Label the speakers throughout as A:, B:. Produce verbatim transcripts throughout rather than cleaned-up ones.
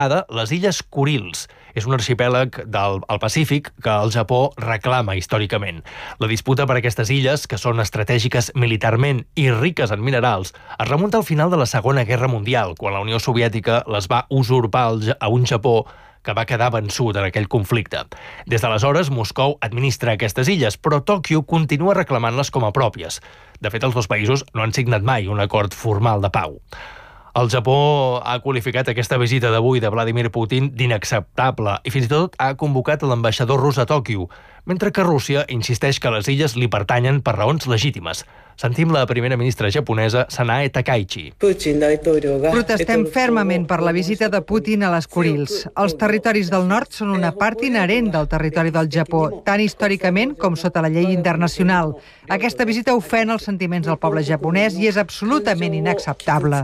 A: les Illes Kurils. És un arxipèlag del al Pacífic que el Japó reclama històricament. La disputa per aquestes illes, que són estratègiques militarment i riques en minerals, es remunta al final de la Segona Guerra Mundial, quan la Unió Soviètica les va usurpar a un Japó que va quedar vençut en aquell conflicte. Des d'aleshores, Moscou administra aquestes illes, però Tòquio continua reclamant-les com a pròpies. De fet, els dos països no han signat mai un acord formal de pau. El Japó ha qualificat aquesta visita d'avui de Vladimir Putin d'inacceptable i fins i tot ha convocat l'ambaixador rus a Tòquio, mentre que Rússia insisteix que les illes li pertanyen per raons legítimes. Sentim la primera ministra japonesa, Sanae Takaichi.
B: Protestem fermament per la visita de Putin a les Kurils. Els territoris del nord són una part inherent del territori del Japó, tant històricament com sota la llei internacional. Aquesta visita ofèn els sentiments del poble japonès i és absolutament inacceptable.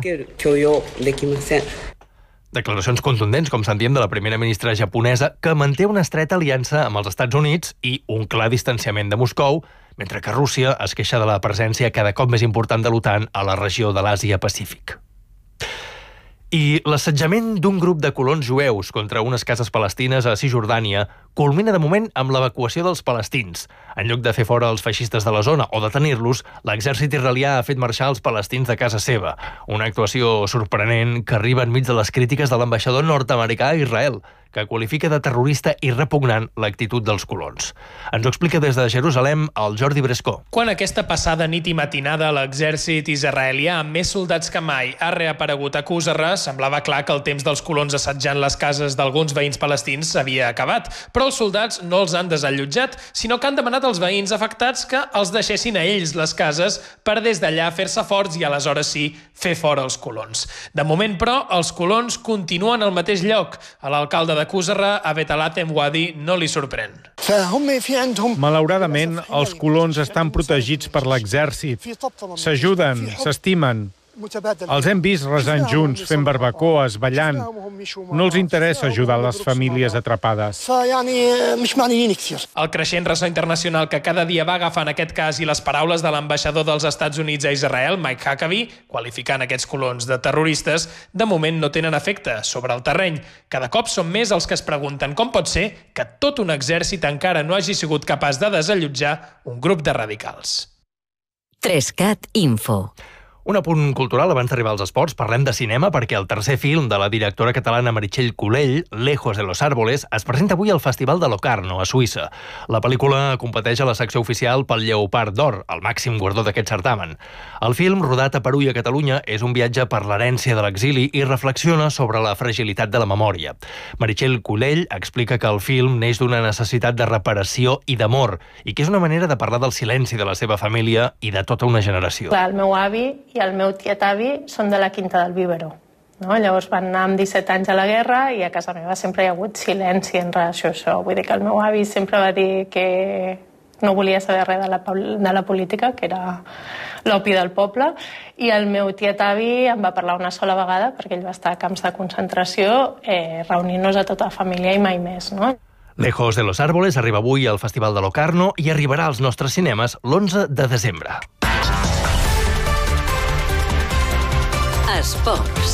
A: Declaracions contundents, com sentíem, de la primera ministra japonesa, que manté una estreta aliança amb els Estats Units i un clar distanciament de Moscou, mentre que Rússia es queixa de la presència cada cop més important de l'OTAN a la regió de l'Àsia-Pacífic. I l'assetjament d'un grup de colons jueus contra unes cases palestines a Cisjordània culmina de moment amb l'evacuació dels palestins. En lloc de fer fora els feixistes de la zona o detenir-los, l'exèrcit israelià ha fet marxar els palestins de casa seva. Una actuació sorprenent que arriba enmig de les crítiques de l'ambaixador nord-americà a Israel, que qualifica de terrorista i repugnant l'actitud dels colons. Ens ho explica des de Jerusalem el Jordi Brescó.
C: Quan aquesta passada nit i matinada l'exèrcit israelià, amb més soldats que mai, ha reaparegut a Qusarra, semblava clar que el temps dels colons assetjant les cases d'alguns veïns palestins s'havia acabat, però els soldats no els han desallotjat, sinó que han demanat als veïns afectats que els deixessin a ells les cases per des d'allà fer-se forts i aleshores sí fer fora els colons. De moment, però, els colons continuen al mateix lloc. A l'alcalde de Qusarra, Abed Alatem Wadi, no li sorprèn.
D: Malauradament, els colons estan protegits per l'exèrcit. S'ajuden, s'estimen. Els hem vist resant junts, fent barbacoes, ballant. No els interessa ajudar les famílies atrapades.
C: El creixent ressò internacional que cada dia va agafant aquest cas i les paraules de l'ambaixador dels Estats Units a Israel, Mike Huckabee, qualificant aquests colons de terroristes, de moment no tenen efecte sobre el terreny. Cada cop són més els que es pregunten com pot ser que tot un exèrcit encara no hagi sigut capaç de desallotjar un grup de radicals.
E: Trescat Info.
A: Un apunt cultural abans d'arribar als esports. Parlem de cinema perquè el tercer film de la directora catalana Meritxell Culell, Lejos de los árboles, es presenta avui al Festival de Locarno, a Suïssa. La pel·lícula competeix a la secció oficial pel Lleopard d'Or, el màxim guardó d'aquest certamen. El film, rodat a Perú i a Catalunya, és un viatge per l'herència de l'exili i reflexiona sobre la fragilitat de la memòria. Meritxell Culell explica que el film neix d'una necessitat de reparació i d'amor i que és una manera de parlar del silenci de la seva família i de tota una generació.
F: Clar, el meu avi i el meu tiet-avi són de la Quinta del Víbero. No? Llavors van anar amb disset anys a la guerra i a casa meva sempre hi ha hagut silenci en relació a això. Vull dir que el meu avi sempre va dir que no volia saber res de la, de la política, que era l'opi del poble, i el meu tiet-avi em va parlar una sola vegada, perquè ell va estar a camps de concentració, eh, reunint-nos a tota la família i mai més. No?
A: Lejos de los árboles arriba avui al Festival de Locarno i arribarà als nostres cinemes l'onze de desembre.
E: Esports.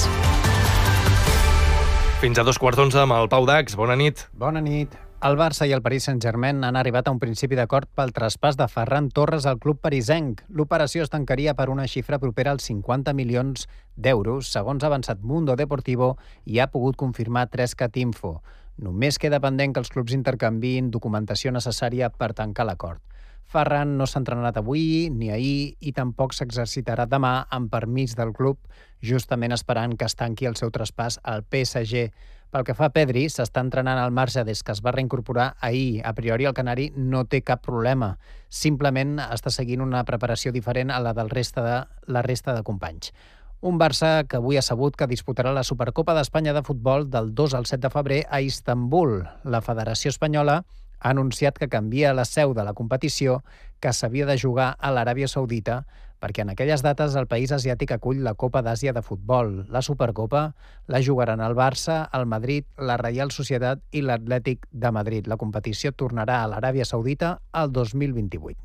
A: Fins a dos quarts d'onze amb el Pau Dax. Bona nit.
G: Bona nit. El Barça i el Paris Saint-Germain han arribat a un principi d'acord pel traspàs de Ferran Torres al club parisenc. L'operació es tancaria per una xifra propera als cinquanta milions d'euros, segons ha avançat Mundo Deportivo i ha pogut confirmar Trescat Info. Només queda pendent que els clubs intercanviïn documentació necessària per tancar l'acord. Ferran no s'ha entrenat avui ni ahir i tampoc s'exercitarà demà amb permís del club, justament esperant que es tanqui el seu traspàs al P S G. Pel que fa a Pedri, s'està entrenant al marge des que es va reincorporar ahir. A priori el canari no té cap problema. Simplement està seguint una preparació diferent a la del resta de la resta de companys. Un Barça que avui ha sabut que disputarà la Supercopa d'Espanya de futbol del dos al set de febrer a Istanbul. La Federació Espanyola ha anunciat que canvia la seu de la competició, que s'havia de jugar a l'Aràbia Saudita, perquè en aquelles dates el país asiàtic acull la Copa d'Àsia de futbol. La Supercopa la jugaran el Barça, el Madrid, la Reial Societat i l'Atlètic de Madrid. La competició tornarà a l'Aràbia Saudita el dos mil vint-i-vuit.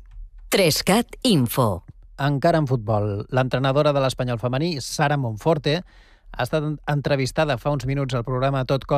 E: Trescat Info.
G: Encara en futbol, l'entrenadora de l'Espanyol femení, Sara Monforte, Ha estat entrevistada fa uns minuts al programa Tot Cos